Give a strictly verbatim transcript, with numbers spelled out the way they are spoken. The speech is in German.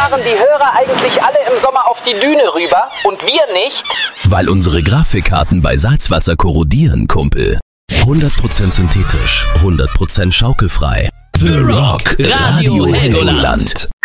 fahren die Hörer eigentlich alle im Sommer auf die Düne rüber und wir nicht? Weil unsere Grafikkarten bei Salzwasser korrodieren, Kumpel. hundert Prozent synthetisch, hundert Prozent schaukelfrei. The Rock Radio Helgoland.